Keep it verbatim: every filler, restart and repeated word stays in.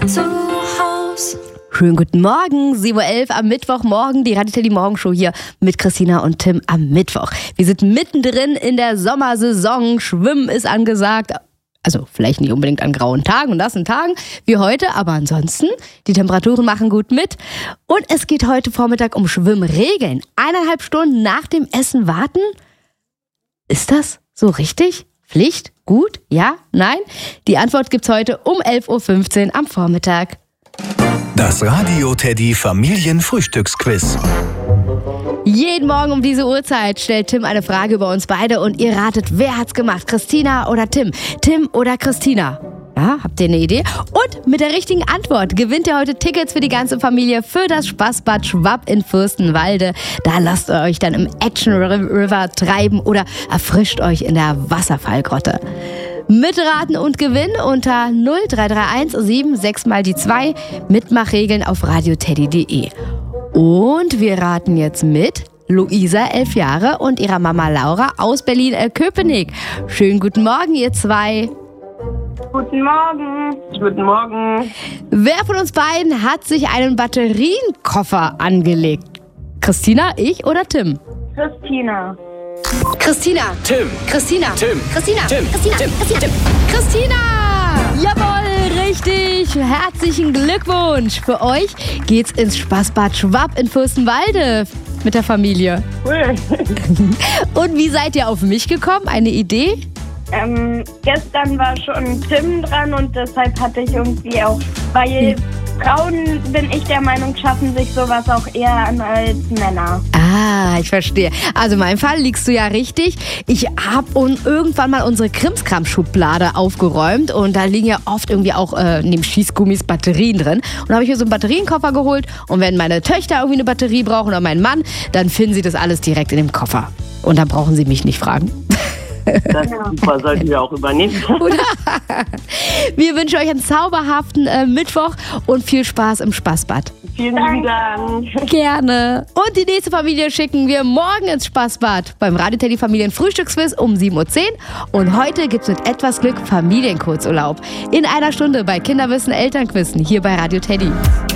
zu Haus. Schönen guten Morgen, sieben Uhr elf am Mittwochmorgen, die Radio Teddy Morgenshow hier mit Christina und Tim am Mittwoch. Wir sind mittendrin in der Sommersaison, Schwimmen ist angesagt. Also vielleicht nicht unbedingt an grauen Tagen und nassen Tagen wie heute, aber ansonsten, die Temperaturen machen gut mit. Und es geht heute Vormittag um Schwimmregeln. Eineinhalb Stunden nach dem Essen warten? Ist das so richtig? Pflicht? Gut? Ja? Nein? Die Antwort gibt's heute um elf Uhr fünfzehn am Vormittag. Das Radio Teddy Familienfrühstücksquiz. Jeden Morgen um diese Uhrzeit stellt Tim eine Frage über uns beide und ihr ratet, wer hat's gemacht? Christina oder Tim? Tim oder Christina? Ja, habt ihr eine Idee? Und mit der richtigen Antwort gewinnt ihr heute Tickets für die ganze Familie für das Spaßbad Schwapp in Fürstenwalde. Da lasst ihr euch dann im Action River treiben oder erfrischt euch in der Wasserfallgrotte. Mitraten und gewinnen unter null drei drei eins sieben sechs mal die zwei. Mitmachregeln auf radioteddy punkt de. Und wir raten jetzt mit Luisa, elf Jahre, und ihrer Mama Laura aus Berlin-Köpenick. Schönen guten Morgen, ihr zwei. Guten Morgen. Guten Morgen. Wer von uns beiden hat sich einen Batterienkoffer angelegt? Christina, ich oder Tim? Christina. Christina. Tim. Christina. Tim. Christina. Tim. Christina. Tim. Christina. Tim. Christina. Jawohl, richtig. Herzlichen Glückwunsch. Für euch geht's ins Spaßbad Schwapp in Fürstenwalde mit der Familie. Cool. Und wie seid ihr auf mich gekommen? Eine Idee? Ähm, gestern war schon Tim dran und deshalb hatte ich irgendwie auch, weil Frauen, bin ich der Meinung, schaffen sich sowas auch eher an als Männer. Ah, ich verstehe. Also in meinem Fall liegst du ja richtig. Ich habe irgendwann mal unsere Krimskram-Schublade aufgeräumt und da liegen ja oft irgendwie auch äh, neben Schießgummis Batterien drin. Und da habe ich mir so einen Batterienkoffer geholt und wenn meine Töchter irgendwie eine Batterie brauchen oder mein Mann, dann finden sie das alles direkt in dem Koffer. Und dann brauchen sie mich nicht fragen. Das ist super, sollten wir auch übernehmen. Wir wünschen euch einen zauberhaften äh, Mittwoch und viel Spaß im Spaßbad. Vielen lieben Dank. Gerne. Und die nächste Familie schicken wir morgen ins Spaßbad beim Radio Teddy Familien Frühstücksquiz um sieben Uhr zehn. Und heute gibt's mit etwas Glück Familienkurzurlaub. In einer Stunde bei Kinderwissen Elternquizen hier bei Radio Teddy.